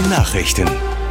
Nachrichten.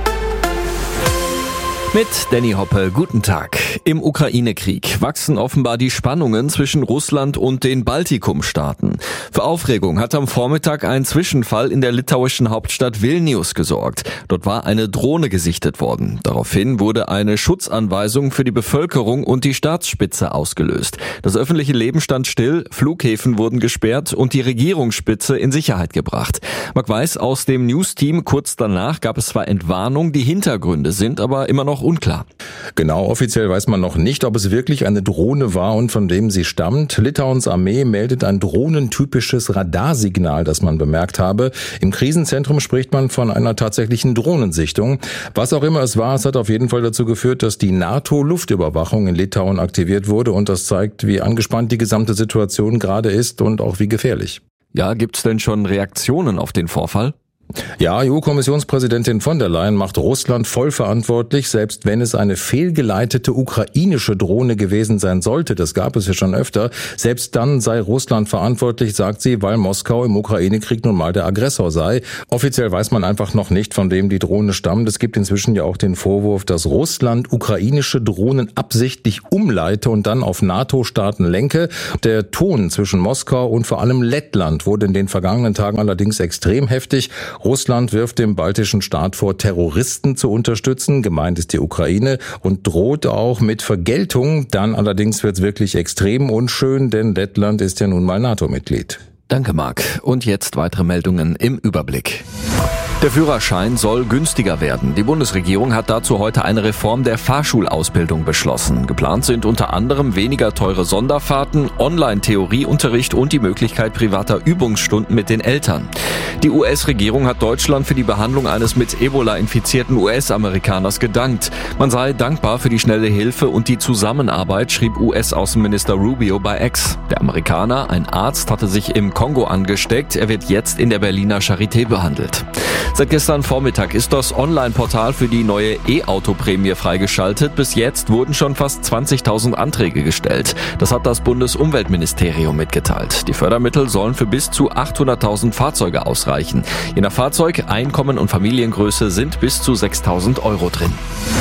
Mit Danny Hoppe, guten Tag. Im Ukraine-Krieg wachsen offenbar die Spannungen zwischen Russland und den Baltikum-Staaten. Für Aufregung hat am Vormittag ein Zwischenfall in der litauischen Hauptstadt Vilnius gesorgt. Dort war eine Drohne gesichtet worden. Daraufhin wurde eine Schutzanweisung für die Bevölkerung und die Staatsspitze ausgelöst. Das öffentliche Leben stand still, Flughäfen wurden gesperrt und die Regierungsspitze in Sicherheit gebracht. Marc Weiß aus dem News-Team, kurz danach gab es zwar Entwarnung, die Hintergründe sind aber immer noch unklar. Genau, offiziell weiß man noch nicht, ob es wirklich eine Drohne war und von dem sie stammt. Litauens Armee meldet ein drohnentypisches Radarsignal, das man bemerkt habe. Im Krisenzentrum spricht man von einer tatsächlichen Drohnensichtung. Was auch immer es war, es hat auf jeden Fall dazu geführt, dass die NATO-Luftüberwachung in Litauen aktiviert wurde und das zeigt, wie angespannt die gesamte Situation gerade ist und auch wie gefährlich. Ja, gibt's denn schon Reaktionen auf den Vorfall? Ja, EU-Kommissionspräsidentin von der Leyen macht Russland voll verantwortlich, selbst wenn es eine fehlgeleitete ukrainische Drohne gewesen sein sollte. Das gab es ja schon öfter. Selbst dann sei Russland verantwortlich, sagt sie, weil Moskau im Ukraine-Krieg nun mal der Aggressor sei. Offiziell weiß man einfach noch nicht, von wem die Drohne stammt. Es gibt inzwischen ja auch den Vorwurf, dass Russland ukrainische Drohnen absichtlich umleite und dann auf NATO-Staaten lenke. Der Ton zwischen Moskau und vor allem Lettland wurde in den vergangenen Tagen allerdings extrem heftig. Russland wirft dem baltischen Staat vor, Terroristen zu unterstützen, gemeint ist die Ukraine, und droht auch mit Vergeltung. Dann allerdings wird es wirklich extrem unschön, denn Lettland ist ja nun mal NATO-Mitglied. Danke, Marc. Und jetzt weitere Meldungen im Überblick. Der Führerschein soll günstiger werden. Die Bundesregierung hat dazu heute eine Reform der Fahrschulausbildung beschlossen. Geplant sind unter anderem weniger teure Sonderfahrten, Online-Theorieunterricht und die Möglichkeit privater Übungsstunden mit den Eltern. Die US-Regierung hat Deutschland für die Behandlung eines mit Ebola infizierten US-Amerikaners gedankt. Man sei dankbar für die schnelle Hilfe und die Zusammenarbeit, schrieb US-Außenminister Rubio bei X. Der Amerikaner, ein Arzt, hatte sich im Kongo angesteckt. Er wird jetzt in der Berliner Charité behandelt. Seit gestern Vormittag ist das Online-Portal für die neue E-Auto-Prämie freigeschaltet. Bis jetzt wurden schon fast 20.000 Anträge gestellt. Das hat das Bundesumweltministerium mitgeteilt. Die Fördermittel sollen für bis zu 800.000 Fahrzeuge ausreichen. Je nach Fahrzeug, Einkommen und Familiengröße sind bis zu 6.000 € drin.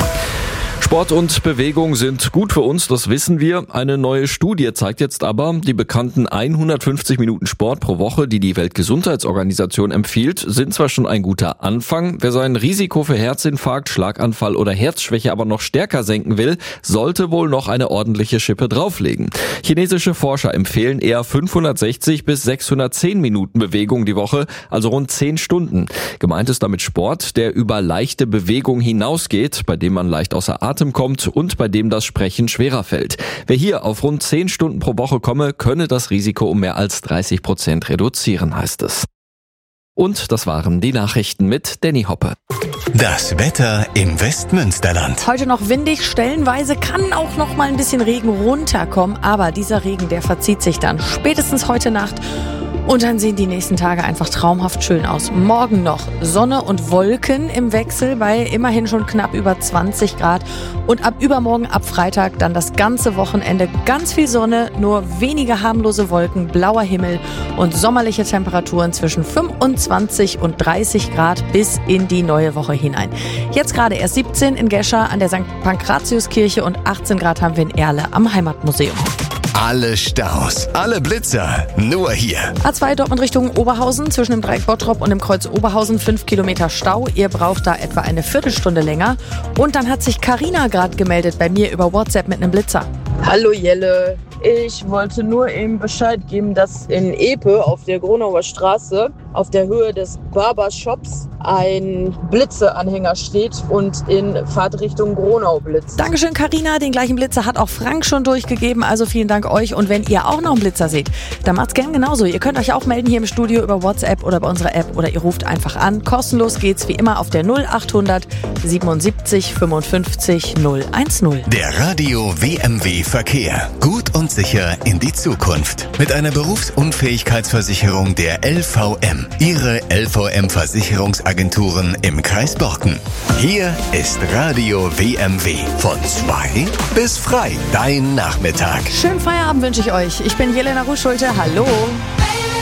Sport und Bewegung sind gut für uns, das wissen wir. Eine neue Studie zeigt jetzt aber, die bekannten 150 Minuten Sport pro Woche, die die Weltgesundheitsorganisation empfiehlt, sind zwar schon ein guter Anfang. Wer sein Risiko für Herzinfarkt, Schlaganfall oder Herzschwäche aber noch stärker senken will, sollte wohl noch eine ordentliche Schippe drauflegen. Chinesische Forscher empfehlen eher 560 bis 610 Minuten Bewegung die Woche, also rund 10 Stunden. Gemeint ist damit Sport, der über leichte Bewegung hinausgeht, bei dem man leicht außer Atem kommt und bei dem das Sprechen schwerer fällt. Wer hier auf rund 10 Stunden pro Woche komme, könne das Risiko um mehr als 30% reduzieren, heißt es. Und das waren die Nachrichten mit Danny Hoppe. Das Wetter im Westmünsterland. Heute noch windig, stellenweise kann auch noch mal ein bisschen Regen runterkommen, aber dieser Regen, der verzieht sich dann spätestens heute Nacht. Und dann sehen die nächsten Tage einfach traumhaft schön aus. Morgen noch Sonne und Wolken im Wechsel bei immerhin schon knapp über 20 Grad. Und ab übermorgen, ab Freitag, dann das ganze Wochenende ganz viel Sonne, nur wenige harmlose Wolken, blauer Himmel und sommerliche Temperaturen zwischen 25 und 30 Grad bis in die neue Woche hinein. Jetzt gerade erst 17 in Gescher an der St. Pankratiuskirche und 18 Grad haben wir in Erle am Heimatmuseum. Alle Staus, alle Blitzer, nur hier. A2 Dortmund Richtung Oberhausen, zwischen dem Dreieck Bottrop und dem Kreuz Oberhausen 5 Kilometer Stau. Ihr braucht da etwa eine Viertelstunde länger. Und dann hat sich Carina gerade gemeldet bei mir über WhatsApp mit einem Blitzer. Hallo Jelle, ich wollte nur eben Bescheid geben, dass in Epe auf der Gronauer Straße auf der Höhe des Barbershops ein Blitzeanhänger steht und in Fahrtrichtung Gronau blitzt. Dankeschön Carina, den gleichen Blitzer hat auch Frank schon durchgegeben, also vielen Dank euch. Und wenn ihr auch noch einen Blitzer seht, dann macht's gern genauso. Ihr könnt euch auch melden hier im Studio über WhatsApp oder bei unserer App oder ihr ruft einfach an. Kostenlos geht's wie immer auf der 0800 77 55 010. Der Radio WMW Verkehr. Gut und sicher in die Zukunft. Mit einer Berufsunfähigkeitsversicherung der LVM. Ihre LVM-Versicherungsagenturen im Kreis Borken. Hier ist Radio WMW. Von 2 bis frei. Dein Nachmittag. Schönen Feierabend wünsche ich euch. Ich bin Jelena Ruhschulte. Hallo.